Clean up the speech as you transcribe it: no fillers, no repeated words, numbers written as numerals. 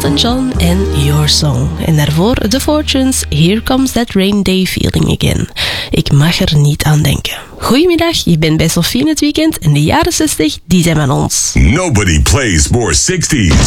Elton John en Your Song. En daarvoor The Fortunes, Here Comes That Rain Day Feeling Again. Ik mag er niet aan denken. Goedemiddag, je bent bij Sophie in het weekend en de jaren 60, die zijn van ons. Nobody plays more 60s.